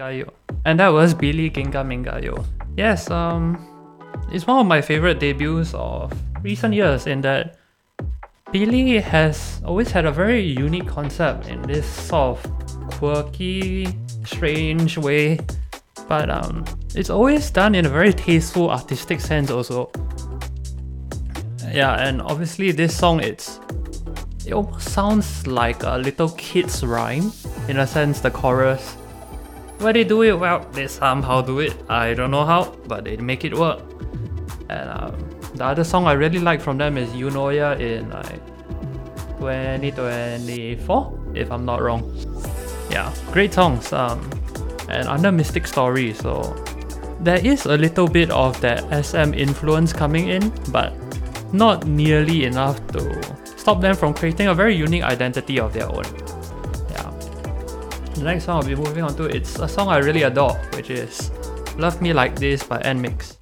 Mingayo. And that was Billy Ginga Mingayo. Yes, it's one of my favorite debuts of recent years in that Billy has always had a very unique concept in this sort of quirky, strange way, but it's always done in a very tasteful, artistic sense also. Yeah, and obviously this song, it almost sounds like a little kid's rhyme, in a sense, the chorus. Where they do it, well, they somehow do it. I don't know how, but they make it work. And the other song I really like from them is Yunoya in like 2024, if I'm not wrong. Yeah, great songs. And under Mystic Story, so there is a little bit of that SM influence coming in, but not nearly enough to stop them from creating a very unique identity of their own. Yeah. The next song I'll be moving on to, it's a song I really adore, which is Love Me Like This by NMIXX.